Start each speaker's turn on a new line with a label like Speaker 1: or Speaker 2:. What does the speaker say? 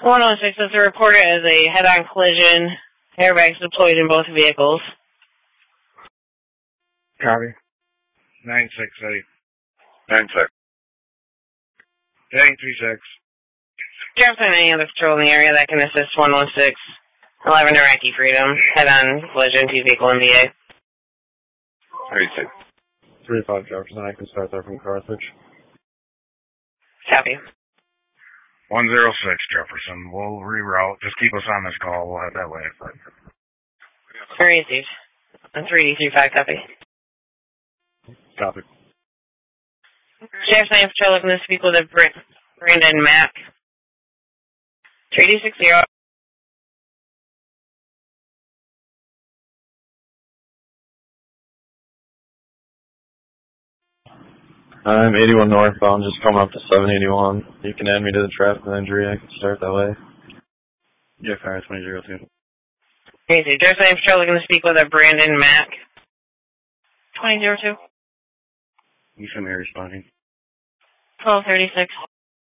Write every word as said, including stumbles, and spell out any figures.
Speaker 1: one oh six is reported as a head-on collision. Airbags deployed in both vehicles.
Speaker 2: Copy.
Speaker 3: nine six eight.
Speaker 4: nine six.
Speaker 3: Heading three six.
Speaker 1: Do you have any other patrol in the area that can assist one one six? eleven Iraqi Freedom. Head-on collision, two-vehicle M V A.
Speaker 4: thirty-six.
Speaker 2: three five Jefferson, I can start there from Carthage.
Speaker 1: Copy.
Speaker 3: one zero six Jefferson. We'll reroute. Just keep us on this call. We'll head that way.
Speaker 1: Received. three D three five, copy.
Speaker 2: Copy.
Speaker 1: Sheriff's nine Patrol looking to speak with a Brandon Mack. three D six zero.
Speaker 2: I'm eighty-one northbound, just coming up to seven eighty-one. You can add me to the traffic injury. I can start that way. Yeah, fire twenty oh two.
Speaker 1: Crazy. Sheriff's nine Patrol looking to speak with a Brandon Mack. twenty oh two.
Speaker 2: You should be responding.
Speaker 1: twelve thirty-six.